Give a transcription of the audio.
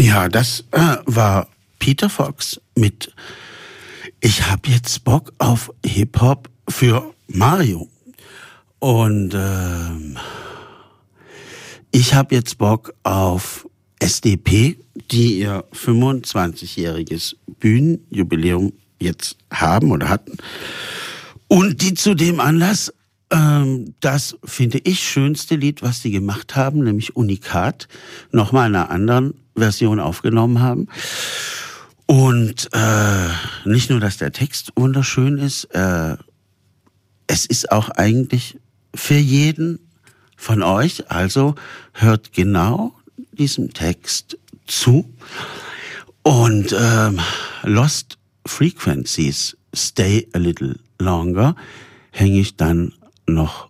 Ja, das war Peter Fox mit Ich hab jetzt Bock auf Hip-Hop für Mario. Und ich hab jetzt Bock auf SDP, die ihr 25-jähriges Bühnenjubiläum jetzt haben oder hatten. Und die zu dem Anlass das, finde ich, schönste Lied, was die gemacht haben, nämlich Unikat, nochmal in einer anderen Version aufgenommen haben. Und nicht nur, dass der Text wunderschön ist, es ist auch eigentlich für jeden von euch, also hört genau diesem Text zu. Und Lost Frequencies, Stay a Little Longer, hänge ich dann noch